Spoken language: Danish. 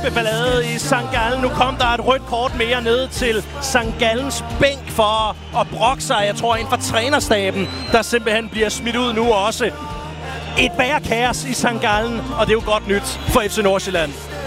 kæmpe ballade i St. Gallen. Nu kom der et rødt kort mere ned til St. Gallens bænk for at brokke sig. Jeg tror, en fra trænerstaben, der simpelthen bliver smidt ud nu også. Et værre kaos i St. Gallen, og det er jo godt nyt for FC Nordsjælland.